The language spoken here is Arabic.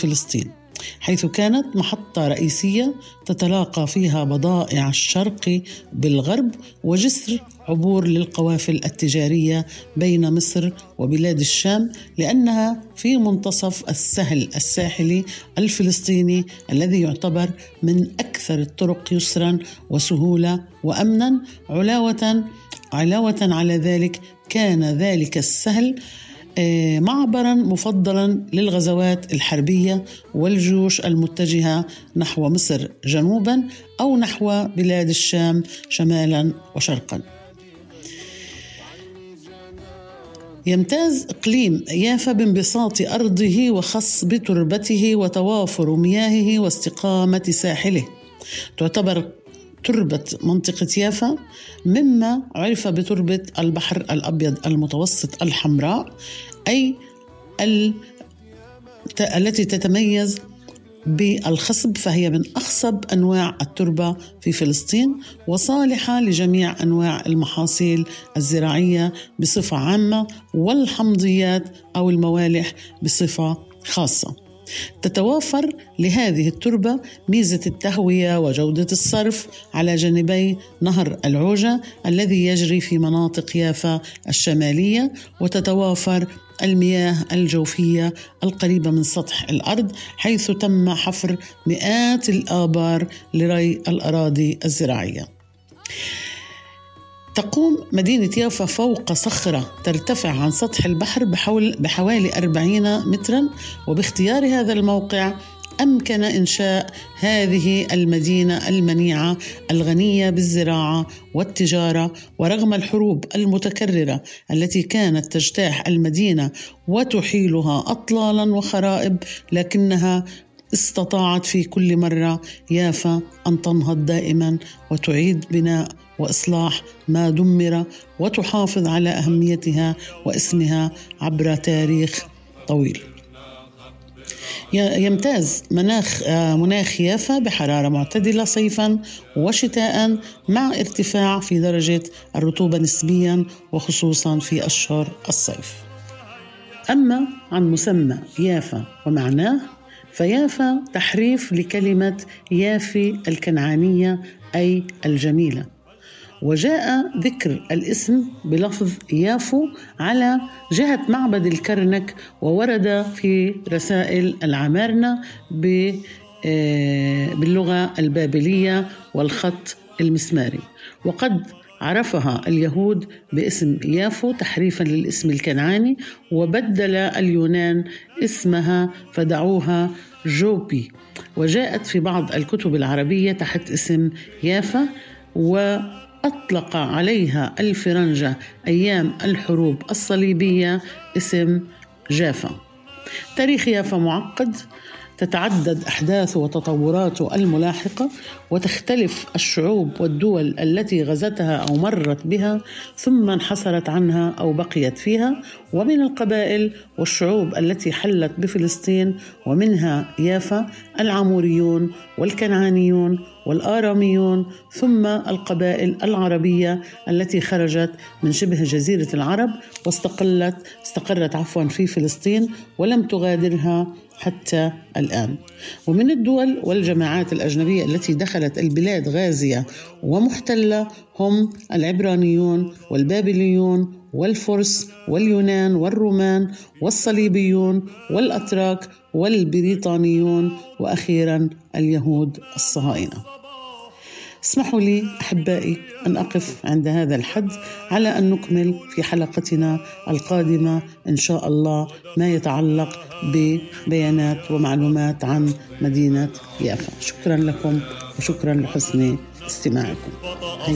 فلسطين، حيث كانت محطة رئيسية تتلاقى فيها بضائع الشرق بالغرب وجسر عبور للقوافل التجارية بين مصر وبلاد الشام، لأنها في منتصف السهل الساحلي الفلسطيني الذي يعتبر من أكثر الطرق يسرا وسهولة وأمنا. علاوة على ذلك كان ذلك السهل معبرا مفضلا للغزوات الحربية والجيوش المتجهة نحو مصر جنوبا أو نحو بلاد الشام شمالا وشرقا. يمتاز إقليم يافا بانبساط أرضه وخصب تربته وتوافر مياهه واستقامة ساحله. تعتبر تربة منطقة يافا مما عرف بتربة البحر الأبيض المتوسط الحمراء، أي التي تتميز بالخصب، فهي من أخصب أنواع التربة في فلسطين وصالحة لجميع أنواع المحاصيل الزراعية بصفة عامة والحمضيات أو الموالح بصفة خاصة. تتوافر لهذه التربة ميزة التهوية وجودة الصرف على جانبي نهر العوجة الذي يجري في مناطق يافا الشمالية، وتتوافر المياه الجوفية القريبة من سطح الأرض، حيث تم حفر مئات الآبار لري الأراضي الزراعية. تقوم مدينة يافا فوق صخرة ترتفع عن سطح البحر بحوالي 40 مترا، وباختيار هذا الموقع أمكن إنشاء هذه المدينة المنيعة الغنية بالزراعة والتجارة. ورغم الحروب المتكررة التي كانت تجتاح المدينة وتحيلها أطلالا وخرائب، لكنها استطاعت في كل مرة يافا أن تنهض دائما وتعيد بناء وإصلاح ما دمر وتحافظ على أهميتها واسمها عبر تاريخ طويل. يمتاز مناخ يافا بحرارة معتدلة صيفا وشتاء، مع ارتفاع في درجة الرطوبة نسبيا وخصوصا في أشهر الصيف. أما عن مسمى يافا ومعناه، فيافا تحريف لكلمة يافي الكنعانية أي الجميلة، وجاء ذكر الاسم بلفظ يافو على جهة معبد الكرنك، وورد في رسائل العمارنة باللغة البابلية والخط المسماري. وقد عرفها اليهود باسم يافو تحريفا للاسم الكنعاني، وبدل اليونان اسمها فدعوها جوبي، وجاءت في بعض الكتب العربية تحت اسم يافا، وأطلق عليها الفرنجة أيام الحروب الصليبية اسم جافا. تاريخ يافا معقد، تتعدد أحداثه وتطوراته الملاحقة، وتختلف الشعوب والدول التي غزتها أو مرت بها ثم انحسرت عنها أو بقيت فيها، ومن القبائل والشعوب التي حلت بفلسطين، ومنها يافا العموريون والكنعانيون والآراميون، ثم القبائل العربية التي خرجت من شبه جزيرة العرب واستقرت في فلسطين ولم تغادرها حتى الآن. ومن الدول والجماعات الأجنبية التي دخلت البلاد غازية ومحتلة هم العبرانيون والبابليون والفرس واليونان والرومان والصليبيون والأتراك والبريطانيون، وأخيرا اليهود الصهاينة. اسمحوا لي أحبائي أن أقف عند هذا الحد، على أن نكمل في حلقتنا القادمة إن شاء الله ما يتعلق ببيانات ومعلومات عن مدينة يافا. شكرا لكم وشكرا لحسن استماعكم.